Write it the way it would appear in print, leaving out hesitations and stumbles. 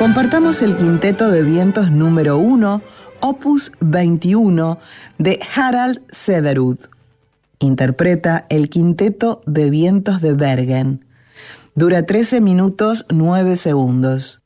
Compartamos el Quinteto de Vientos número 1, Opus 21, de Harald Severud. Interpreta el Quinteto de Vientos de Bergen. Dura 13 minutos 9 segundos.